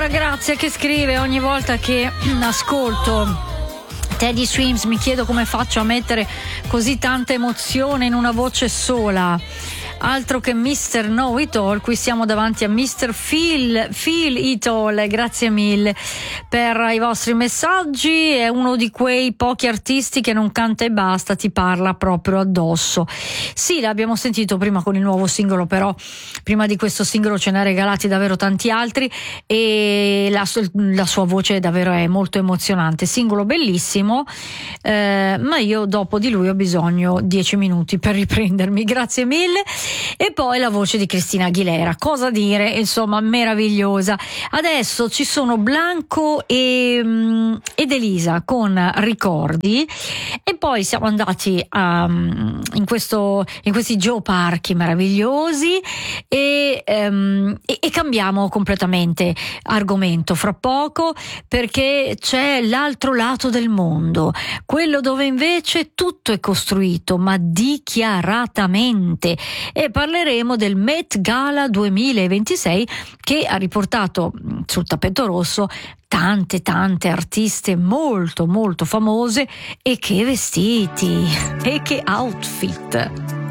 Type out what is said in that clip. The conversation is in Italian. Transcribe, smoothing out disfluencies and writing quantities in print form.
Allora, Grazia che scrive: ogni volta che ascolto Teddy Swims mi chiedo come faccio a mettere così tanta emozione in una voce sola. Altro che Mr. Know It All, qui siamo davanti a Mr. Feel It All. Grazie mille per i vostri messaggi. È uno di quei pochi artisti che non canta e basta, ti parla proprio addosso. Sì, l'abbiamo sentito prima con il nuovo singolo, però prima di questo singolo ce ne ha regalati davvero tanti altri e la sua voce davvero è molto emozionante. Singolo bellissimo, ma io dopo di lui ho bisogno 10 minuti per riprendermi. Grazie mille. E poi la voce di Cristina Aguilera, cosa dire, insomma, meravigliosa. Adesso ci sono Blanco ed Elisa con Ricordi, e poi siamo andati in questi geoparchi meravigliosi e cambiamo completamente argomento fra poco, perché c'è l'altro lato del mondo, quello dove invece tutto è costruito ma dichiaratamente, e parleremo del Met Gala 2026 che ha riportato sul tappeto rosso tante artiste molto molto famose, e che vestiti e che outfit.